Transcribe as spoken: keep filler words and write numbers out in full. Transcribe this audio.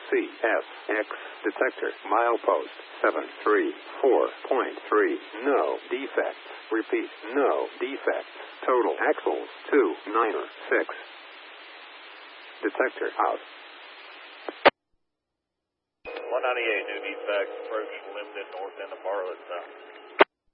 C S X detector milepost seven three four point three. No defects. Repeat, no defects. Total axles two nine six. Detector out. one ninety-eight, new defect, approach limited north end of Bartlett South.